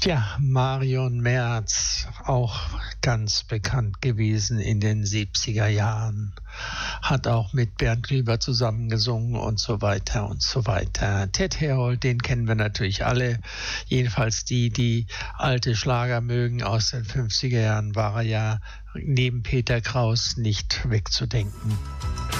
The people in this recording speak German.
Tja, Marion Merz, auch ganz bekannt gewesen in den 70er Jahren, hat auch mit Bernd Grüber zusammengesungen und so weiter und so weiter. Ted Herold, den kennen wir natürlich alle, jedenfalls die alte Schlager mögen aus den 50er Jahren, war er ja neben Peter Kraus nicht wegzudenken.